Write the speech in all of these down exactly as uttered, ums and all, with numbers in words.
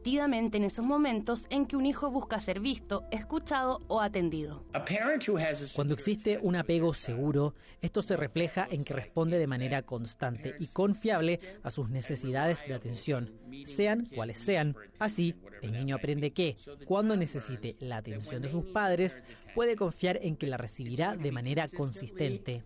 repetidamente en esos momentos en que un hijo busca ser visto, escuchado o atendido. Cuando existe un apego seguro, esto se refleja en que responde de manera constante y confiable a sus necesidades de atención, sean cuales sean. Así, el niño aprende que, cuando necesite la atención de sus padres, puede confiar en que la recibirá de manera consistente.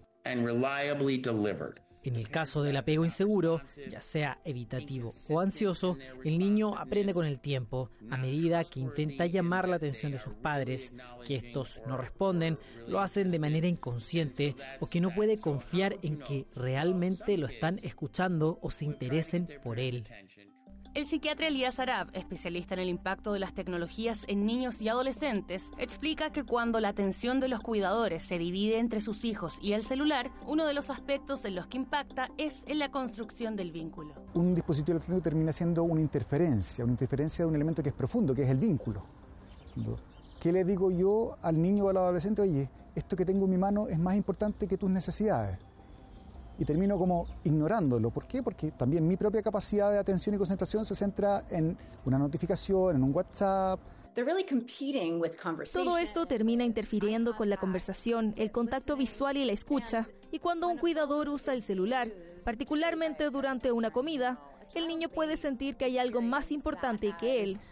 En el caso del apego inseguro, ya sea evitativo o ansioso, el niño aprende con el tiempo, a medida que intenta llamar la atención de sus padres, que estos no responden, lo hacen de manera inconsciente o que no puede confiar en que realmente lo están escuchando o se interesen por él. El psiquiatra Elías Arab, especialista en el impacto de las tecnologías en niños y adolescentes, explica que cuando la atención de los cuidadores se divide entre sus hijos y el celular, uno de los aspectos en los que impacta es en la construcción del vínculo. Un dispositivo electrónico termina siendo una interferencia, una interferencia de un elemento que es profundo, que es el vínculo. ¿Qué le digo yo al niño o al adolescente? Oye, esto que tengo en mi mano es más importante que tus necesidades. Y termino como ignorándolo. ¿Por qué? Porque también mi propia capacidad de atención y concentración se centra en una notificación, en un WhatsApp. Todo esto termina interfiriendo con la conversación, el contacto visual y la escucha. Y cuando un cuidador usa el celular, particularmente durante una comida, el niño puede sentir que hay algo más importante que él.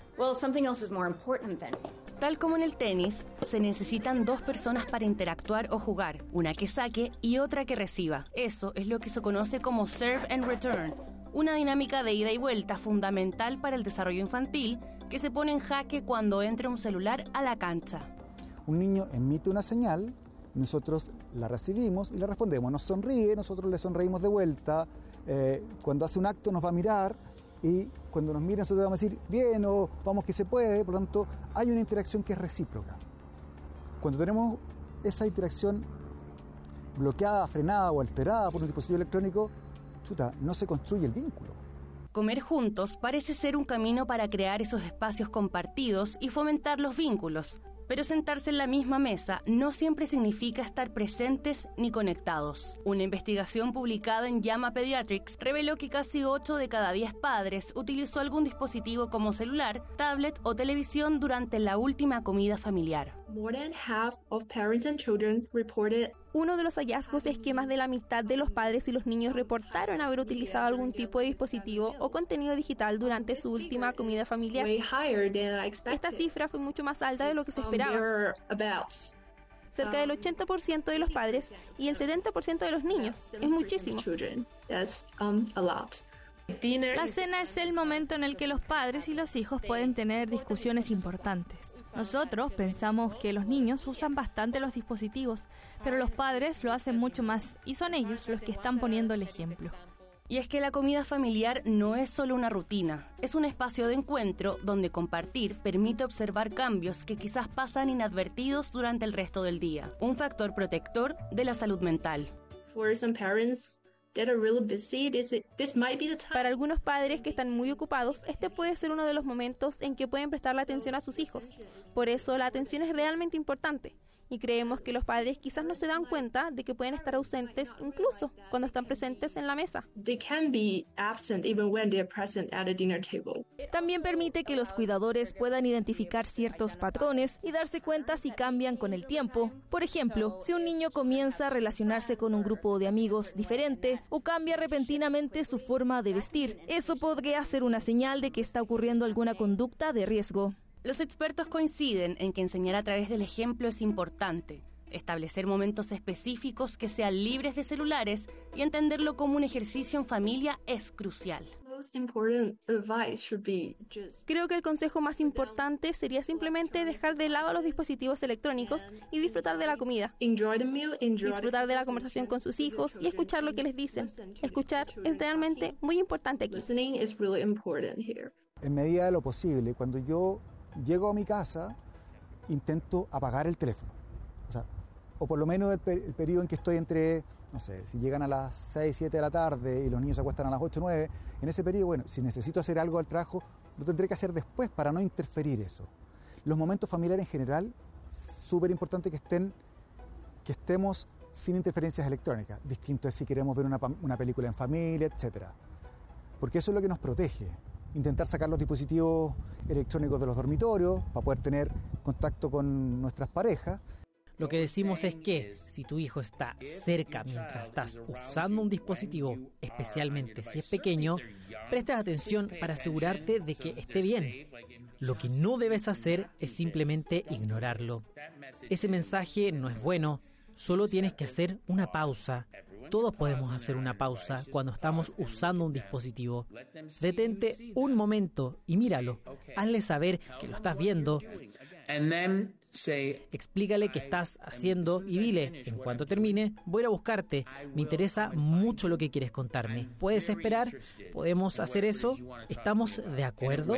Tal como en el tenis, se necesitan dos personas para interactuar o jugar, una que saque y otra que reciba. Eso es lo que se conoce como serve and return, una dinámica de ida y vuelta fundamental para el desarrollo infantil que se pone en jaque cuando entra un celular a la cancha. Un niño emite una señal, nosotros la recibimos y le respondemos. Nos sonríe, nosotros le sonreímos de vuelta. Eh, cuando hace un acto nos va a mirar. Y cuando nos miren nosotros vamos a decir, bien, o vamos que se puede. Por lo tanto, hay una interacción que es recíproca. Cuando tenemos esa interacción bloqueada, frenada o alterada por un dispositivo electrónico, chuta, no se construye el vínculo. Comer juntos parece ser un camino para crear esos espacios compartidos y fomentar los vínculos. Pero sentarse en la misma mesa no siempre significa estar presentes ni conectados. Una investigación publicada en JAMA Pediatrics reveló que casi ocho de cada diez padres utilizó algún dispositivo como celular, tablet o televisión durante la última comida familiar. More than half of parents and children reported. Uno de los hallazgos es que más de la mitad de los padres y los niños reportaron haber utilizado algún tipo de dispositivo o contenido digital durante su última comida familiar. Esta cifra fue mucho más alta de lo que se esperaba. Cerca del ochenta por ciento de los padres y el setenta por ciento de los niños. Es muchísimo. La cena es el momento en el que los padres y los hijos pueden tener discusiones importantes. Nosotros pensamos que los niños usan bastante los dispositivos, pero los padres lo hacen mucho más y son ellos los que están poniendo el ejemplo. Y es que la comida familiar no es solo una rutina, es un espacio de encuentro donde compartir permite observar cambios que quizás pasan inadvertidos durante el resto del día, un factor protector de la salud mental. For some parents, Para algunos padres que están muy ocupados, este puede ser uno de los momentos en que pueden prestarle atención a sus hijos. Por eso, la atención es realmente importante. Y creemos que los padres quizás no se dan cuenta de que pueden estar ausentes incluso cuando están presentes en la mesa. También permite que los cuidadores puedan identificar ciertos patrones y darse cuenta si cambian con el tiempo. Por ejemplo, si un niño comienza a relacionarse con un grupo de amigos diferente o cambia repentinamente su forma de vestir, eso podría ser una señal de que está ocurriendo alguna conducta de riesgo. Los expertos coinciden en que enseñar a través del ejemplo es importante, establecer momentos específicos que sean libres de celulares y entenderlo como un ejercicio en familia es crucial. Creo que el consejo más importante sería simplemente dejar de lado los dispositivos electrónicos y disfrutar de la comida. Disfrutar de la conversación con sus hijos y escuchar lo que les dicen. Escuchar es realmente muy importante aquí. En medida de lo posible, cuando yo llego a mi casa, intento apagar el teléfono. O sea, o por lo menos el, per el periodo en que estoy entre, no sé, si llegan a las seis, siete de la tarde y los niños se acuestan a las ocho, nueve, en ese periodo, bueno, si necesito hacer algo al trabajo, lo tendré que hacer después para no interferir eso. Los momentos familiares en general, súper importante que estén, que estemos sin interferencias electrónicas. Distinto es si queremos ver una, una película en familia, etcétera. Porque eso es lo que nos protege. intentar sacar los dispositivos electrónicos de los dormitorios para poder tener contacto con nuestras parejas. Lo que decimos es que si tu hijo está cerca mientras estás usando un dispositivo, especialmente si es pequeño, prestes atención para asegurarte de que esté bien. Lo que no debes hacer es simplemente ignorarlo. Ese mensaje no es bueno, solo tienes que hacer una pausa. Todos podemos hacer una pausa cuando estamos usando un dispositivo. Detente un momento y míralo. Hazle saber que lo estás viendo. Explícale qué estás haciendo y dile, en cuanto termine, voy a ir a buscarte. Me interesa mucho lo que quieres contarme. ¿Puedes esperar? ¿Podemos hacer eso? ¿Estamos de acuerdo?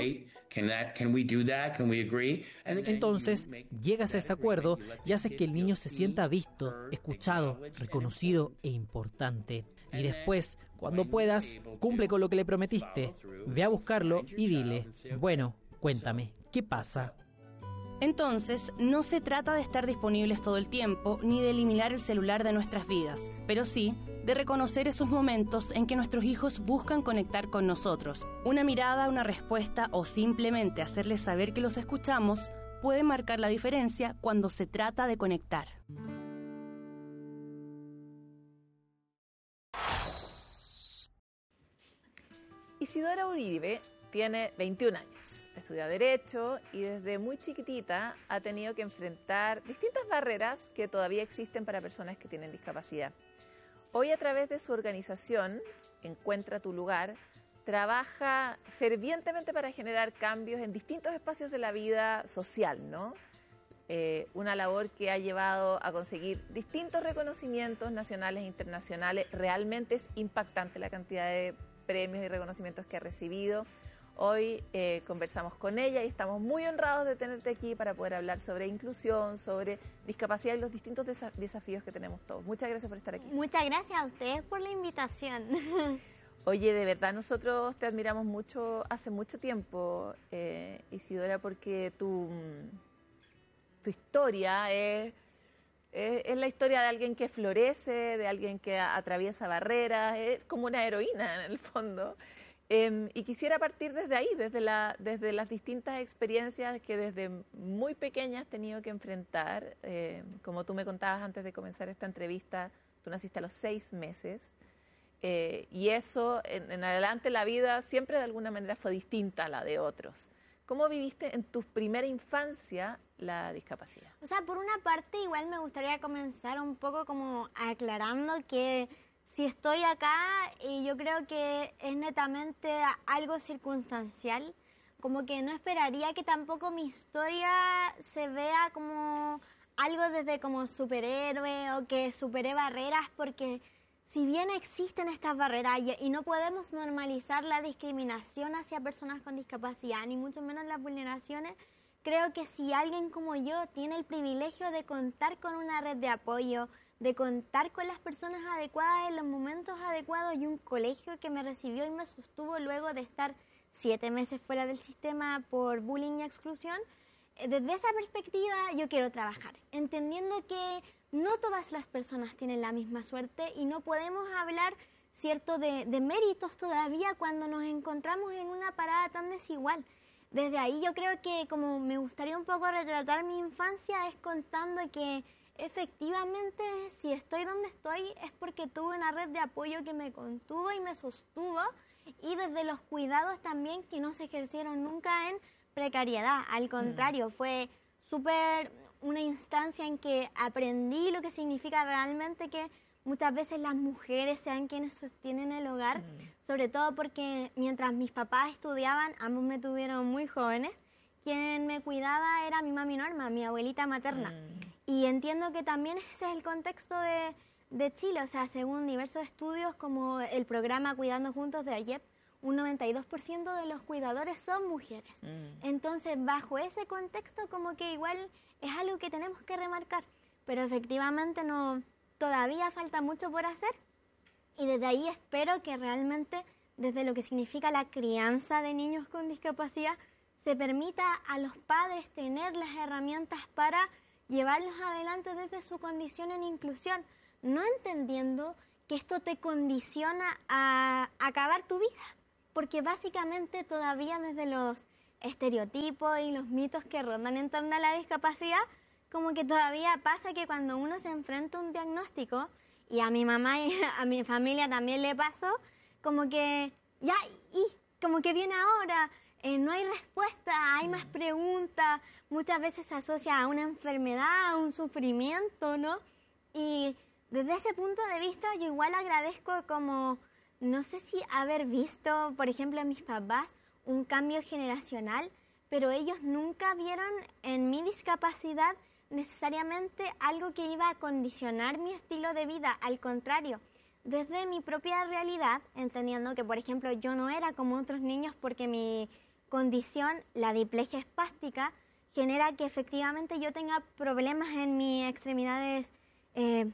Entonces, llegas a ese acuerdo y haces que el niño se sienta visto, escuchado, reconocido e importante. Y después, cuando puedas, cumple con lo que le prometiste. Ve a buscarlo y dile, bueno, cuéntame, ¿qué pasa? Entonces, no se trata de estar disponibles todo el tiempo ni de eliminar el celular de nuestras vidas, pero sí de reconocer esos momentos en que nuestros hijos buscan conectar con nosotros. Una mirada, una respuesta o simplemente hacerles saber que los escuchamos puede marcar la diferencia cuando se trata de conectar. Isidora Uribe tiene veintiún años. Estudia Derecho y desde muy chiquitita ha tenido que enfrentar distintas barreras que todavía existen para personas que tienen discapacidad. Hoy, a través de su organización, Encuentra tu Lugar, trabaja fervientemente para generar cambios en distintos espacios de la vida social, ¿no? Eh, una labor que ha llevado a conseguir distintos reconocimientos nacionales e internacionales. Realmente es impactante la cantidad de premios y reconocimientos que ha recibido. Hoy eh, conversamos con ella y estamos muy honrados de tenerte aquí para poder hablar sobre inclusión, sobre discapacidad y los distintos desa- desafíos que tenemos todos. Muchas gracias por estar aquí. Muchas gracias a ustedes por la invitación. Oye, de verdad nosotros te admiramos mucho hace mucho tiempo, eh, Isidora, porque tu, tu historia es, es, es la historia de alguien que florece, de alguien que atraviesa barreras, es como una heroína en el fondo. Eh, y quisiera partir desde ahí, desde, la, desde las distintas experiencias que desde muy pequeña has tenido que enfrentar. Eh, como tú me contabas antes de comenzar esta entrevista, tú naciste a los seis meses. Eh, y eso, en, en adelante la vida siempre de alguna manera fue distinta a la de otros. ¿Cómo viviste en tu primera infancia la discapacidad? O sea, por una parte igual me gustaría comenzar un poco como aclarando que si estoy acá, y yo creo que es netamente algo circunstancial, como que no esperaría que tampoco mi historia se vea como algo desde como superhéroe o que superé barreras, porque si bien existen estas barreras y, y no podemos normalizar la discriminación hacia personas con discapacidad, ni mucho menos las vulneraciones, creo que si alguien como yo tiene el privilegio de contar con una red de apoyo, de contar con las personas adecuadas en los momentos adecuados y un colegio que me recibió y me sostuvo luego de estar siete meses fuera del sistema por bullying y exclusión, desde esa perspectiva yo quiero trabajar, entendiendo que no todas las personas tienen la misma suerte y no podemos hablar, cierto, de, de méritos todavía cuando nos encontramos en una parada tan desigual. Desde ahí yo creo que como me gustaría un poco retratar mi infancia es contando que efectivamente, si estoy donde estoy es porque tuve una red de apoyo que me contuvo y me sostuvo, y desde los cuidados también que no se ejercieron nunca en precariedad. Al contrario, mm. fue súper una instancia en que aprendí lo que significa realmente que muchas veces las mujeres sean quienes sostienen el hogar, mm. sobre todo porque mientras mis papás estudiaban, ambos me tuvieron muy jóvenes, quien me cuidaba era mi mami Norma, mi abuelita materna. Mm. Y entiendo que también ese es el contexto de, de Chile, o sea, según diversos estudios como el programa Cuidando Juntos de A Y E P, un noventa y dos por ciento de los cuidadores son mujeres. Mm. Entonces, bajo ese contexto, como que igual es algo que tenemos que remarcar, pero efectivamente no, todavía falta mucho por hacer, y desde ahí espero que realmente, desde lo que significa la crianza de niños con discapacidad, se permita a los padres tener las herramientas para llevarlos adelante desde su condición en inclusión, no entendiendo que esto te condiciona a acabar tu vida, porque básicamente todavía desde los estereotipos y los mitos que rondan en torno a la discapacidad, como que todavía pasa que cuando uno se enfrenta a un diagnóstico, y a mi mamá y a mi familia también le pasó, como que ya, y como que viene ahora, eh, no hay respuesta, hay más preguntas, muchas veces se asocia a una enfermedad, a un sufrimiento, ¿no? Y desde ese punto de vista yo igual agradezco como, no sé si haber visto, por ejemplo, en mis papás, un cambio generacional, pero ellos nunca vieron en mi discapacidad necesariamente algo que iba a condicionar mi estilo de vida, al contrario, desde mi propia realidad, entendiendo que, por ejemplo, yo no era como otros niños porque mi condición, la diplegia espástica, genera que efectivamente yo tenga problemas en mis extremidades eh,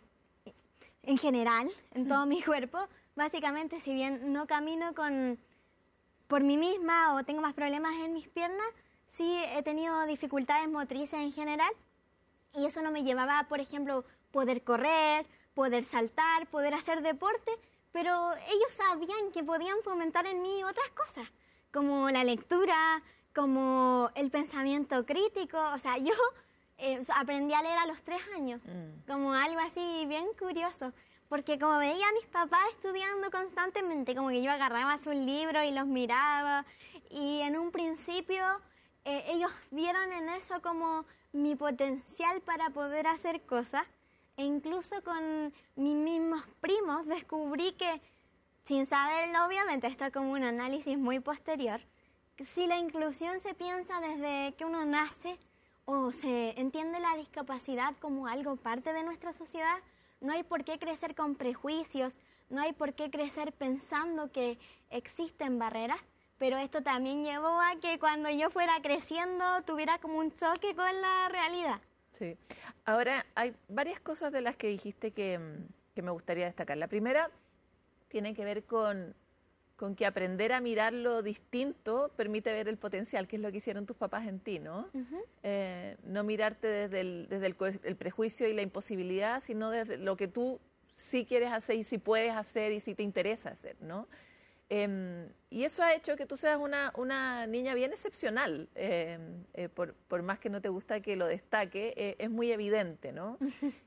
en general, en todo mi cuerpo. Básicamente, si bien no camino con, por mí misma o tengo más problemas en mis piernas, sí he tenido dificultades motrices en general. Y eso no me llevaba, por ejemplo, poder correr, poder saltar, poder hacer deporte, pero ellos sabían que podían fomentar en mí otras cosas, como la lectura, como el pensamiento crítico. O sea, yo eh, aprendí a leer a los tres años, mm. como algo así bien curioso, porque como veía a mis papás estudiando constantemente, como que yo agarraba su libro y los miraba, y en un principio eh, ellos vieron en eso como mi potencial para poder hacer cosas, e incluso con mis mismos primos descubrí que, sin saberlo obviamente, esto es como un análisis muy posterior, si la inclusión se piensa desde que uno nace o se entiende la discapacidad como algo parte de nuestra sociedad, no hay por qué crecer con prejuicios, no hay por qué crecer pensando que existen barreras. Pero esto también llevó a que cuando yo fuera creciendo tuviera como un choque con la realidad. Sí. Ahora, hay varias cosas de las que dijiste que, que me gustaría destacar. La primera tiene que ver con, con que aprender a mirar lo distinto permite ver el potencial, que es lo que hicieron tus papás en ti, ¿no? Uh-huh. eh, no mirarte desde, el, desde el, el prejuicio y la imposibilidad, sino desde lo que tú sí quieres hacer y sí puedes hacer y sí te interesa hacer, ¿no? Eh, y eso ha hecho que tú seas una, una niña bien excepcional, eh, eh, por, por más que no te gusta que lo destaque, eh, es muy evidente, ¿no?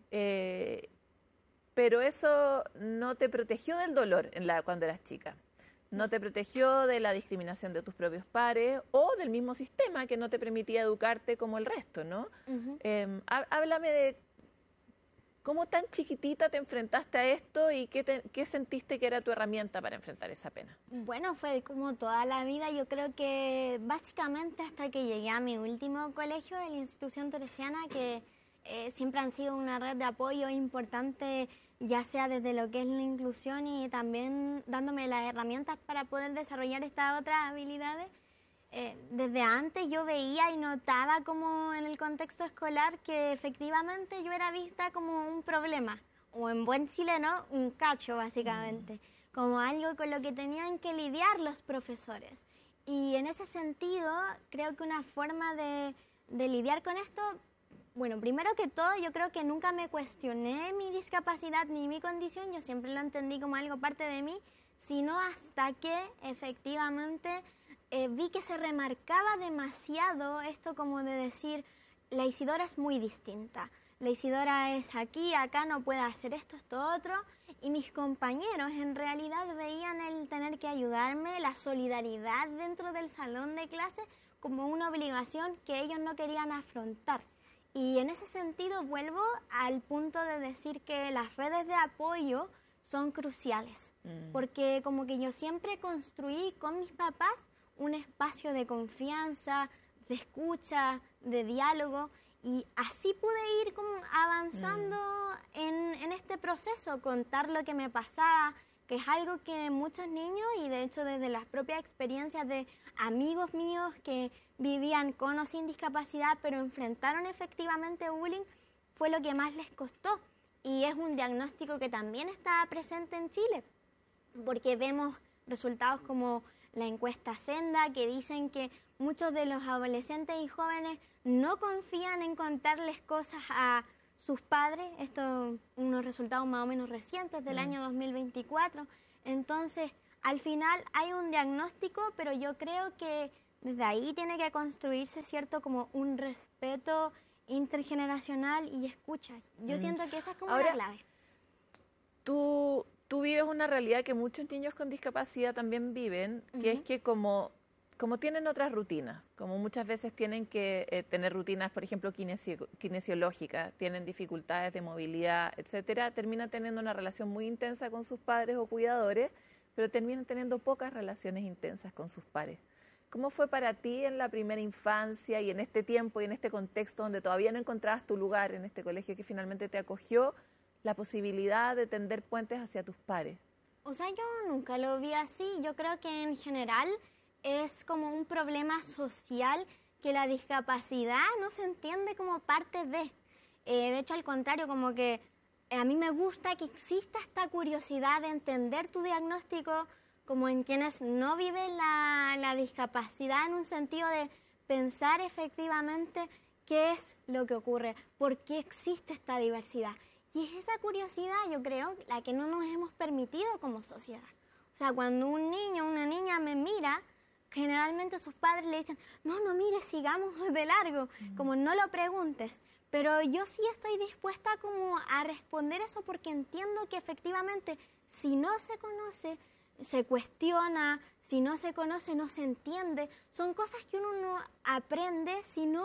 Eh, pero eso no te protegió del dolor en la, cuando eras chica, no te protegió de la discriminación de tus propios pares o del mismo sistema que no te permitía educarte como el resto, ¿no? Uh-huh. eh, háblame de ¿cómo tan chiquitita te enfrentaste a esto y qué, te, qué sentiste que era tu herramienta para enfrentar esa pena? Bueno, fue como toda la vida. Yo creo que básicamente hasta que llegué a mi último colegio, la institución teresiana, que eh, siempre han sido una red de apoyo importante, ya sea desde lo que es la inclusión y también dándome las herramientas para poder desarrollar estas otras habilidades. Eh, desde antes yo veía y notaba como en el contexto escolar que efectivamente yo era vista como un problema, o en buen chileno, un cacho básicamente, mm. como algo con lo que tenían que lidiar los profesores. Y en ese sentido, creo que una forma de, de lidiar con esto, bueno, primero que todo, yo creo que nunca me cuestioné mi discapacidad ni mi condición, yo siempre lo entendí como algo parte de mí, sino hasta que efectivamente Eh, vi que se remarcaba demasiado esto como de decir, la Isidora es muy distinta, la Isidora es aquí, acá no puede hacer esto, esto, otro, y mis compañeros en realidad veían el tener que ayudarme, la solidaridad dentro del salón de clase como una obligación que ellos no querían afrontar. Y en ese sentido vuelvo al punto de decir que las redes de apoyo son cruciales, mm. porque como que yo siempre construí con mis papás un espacio de confianza, de escucha, de diálogo, y así pude ir como avanzando mm. en, en este proceso, contar lo que me pasaba, que es algo que muchos niños, y de hecho desde las propias experiencias de amigos míos que vivían con o sin discapacidad, pero enfrentaron efectivamente bullying, fue lo que más les costó. Y es un diagnóstico que también está presente en Chile, porque vemos resultados como la encuesta Senda, que dicen que muchos de los adolescentes y jóvenes no confían en contarles cosas a sus padres. Esto unos resultados más o menos recientes del mm. año dos mil veinticuatro. Entonces, al final hay un diagnóstico, pero yo creo que desde ahí tiene que construirse, ¿cierto?, como un respeto intergeneracional y escucha. Yo mm. siento que esa es como Ahora, la clave. Tú, tú vives una realidad que muchos niños con discapacidad también viven, uh-huh. que es que como, como tienen otras rutinas, como muchas veces tienen que eh, tener rutinas, por ejemplo, kinesio, kinesiológicas, tienen dificultades de movilidad, etcétera, terminan teniendo una relación muy intensa con sus padres o cuidadores, pero terminan teniendo pocas relaciones intensas con sus pares. ¿Cómo fue para ti en la primera infancia y en este tiempo y en este contexto donde todavía no encontrabas tu lugar en este colegio que finalmente te acogió, la posibilidad de tender puentes hacia tus pares? O sea, yo nunca lo vi así. Yo creo que en general es como un problema social que la discapacidad no se entiende como parte de. Eh, de hecho, al contrario, como que a mí me gusta que exista esta curiosidad de entender tu diagnóstico, como en quienes no viven la, la discapacidad, en un sentido de pensar efectivamente qué es lo que ocurre, por qué existe esta diversidad. Y es esa curiosidad, yo creo, la que no nos hemos permitido como sociedad. O sea, cuando un niño o una niña me mira, generalmente sus padres le dicen, no, no mires, sigamos de largo, mm. como no lo preguntes. Pero yo sí estoy dispuesta como a responder eso porque entiendo que efectivamente si no se conoce, se cuestiona, si no se conoce, no se entiende. Son cosas que uno no aprende si no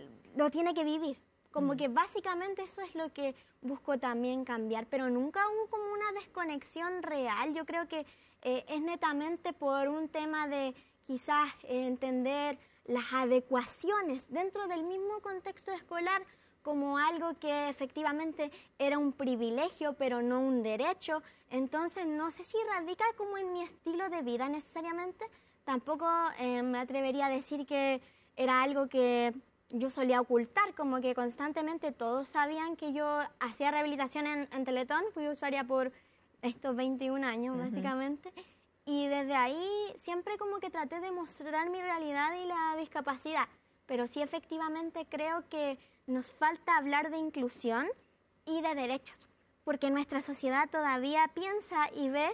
lo tiene que vivir. Como mm. que básicamente eso es lo que busco también cambiar, pero nunca hubo como una desconexión real. Yo creo que eh, es netamente por un tema de quizás eh, entender las adecuaciones dentro del mismo contexto escolar como algo que efectivamente era un privilegio, pero no un derecho. Entonces, no sé si radica como en mi estilo de vida necesariamente. Tampoco eh, me atrevería a decir que era algo que yo solía ocultar, como que constantemente todos sabían que yo hacía rehabilitación en, en Teletón. Fui usuaria por estos veintiún años, uh-huh. básicamente. Y desde ahí siempre como que traté de mostrar mi realidad y la discapacidad. Pero sí, efectivamente, creo que nos falta hablar de inclusión y de derechos, porque nuestra sociedad todavía piensa y ve,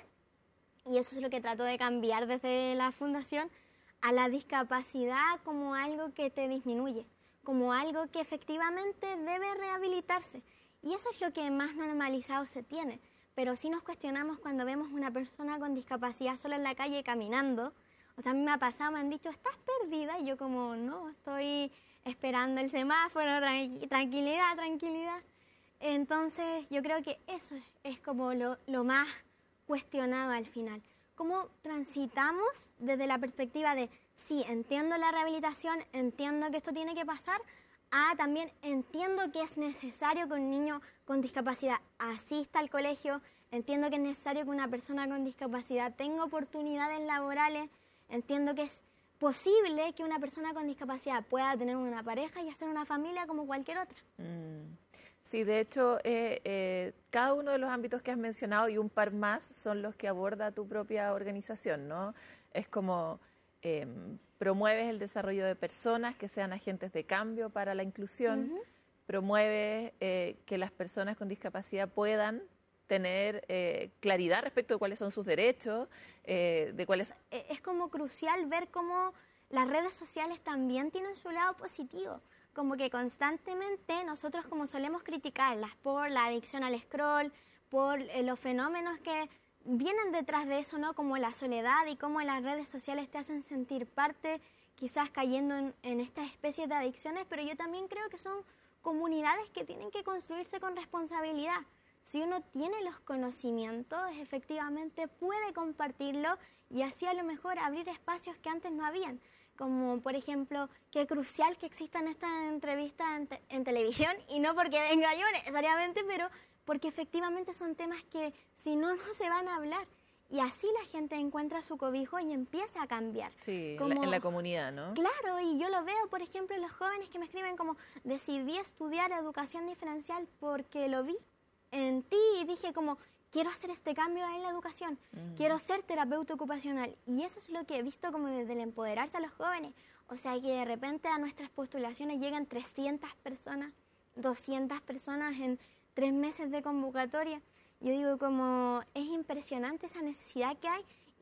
y eso es lo que trato de cambiar desde la fundación, a la discapacidad como algo que te disminuye, como algo que efectivamente debe rehabilitarse. Y eso es lo que más normalizado se tiene. Pero sí nos cuestionamos cuando vemos una persona con discapacidad sola en la calle caminando. O sea, a mí me ha pasado, me han dicho, ¿estás perdida? Y yo como, no, estoy esperando el semáforo, tranqu- tranquilidad, tranquilidad. Entonces, yo creo que eso es, es como lo, lo más cuestionado al final. ¿Cómo transitamos desde la perspectiva de, sí, entiendo la rehabilitación, entiendo que esto tiene que pasar, a también entiendo que es necesario que un niño con discapacidad asista al colegio, entiendo que es necesario que una persona con discapacidad tenga oportunidades laborales, entiendo que es posible que una persona con discapacidad pueda tener una pareja y hacer una familia como cualquier otra. Mm. Sí, de hecho, eh, eh, cada uno de los ámbitos que has mencionado y un par más son los que aborda tu propia organización, ¿no? Es como eh, promueves el desarrollo de personas que sean agentes de cambio para la inclusión, uh-huh. promueves eh, que las personas con discapacidad puedan tener eh, claridad respecto de cuáles son sus derechos, eh, de cuáles... Es como crucial ver cómo las redes sociales también tienen su lado positivo. Como que constantemente nosotros como solemos criticarlas por la adicción al scroll, por eh, los fenómenos que vienen detrás de eso, ¿no? Como la soledad y cómo las redes sociales te hacen sentir parte, quizás cayendo en, en estas especies de adicciones, pero yo también creo que son comunidades que tienen que construirse con responsabilidad. Si uno tiene los conocimientos, efectivamente puede compartirlo y así a lo mejor abrir espacios que antes no habían. Como, por ejemplo, qué crucial que existan estas entrevistas en, te en televisión, y no porque venga yo necesariamente, pero porque efectivamente son temas que si no, no se van a hablar. Y así la gente encuentra su cobijo y empieza a cambiar. Sí, como, en la comunidad, ¿no? Claro, y yo lo veo, por ejemplo, en los jóvenes que me escriben como, decidí estudiar educación diferencial porque lo vi en ti y dije como, quiero hacer este cambio en la educación, mm. quiero ser terapeuta ocupacional. Y eso es lo que he visto como desde el empoderarse a los jóvenes. O sea, que de repente a nuestras postulaciones llegan trescientas personas, doscientas personas en tres meses de convocatoria. Yo digo como, es impresionante esa necesidad que hay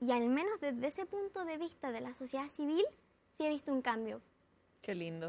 y al menos desde ese punto de vista de la sociedad civil, sí he visto un cambio. Qué lindo.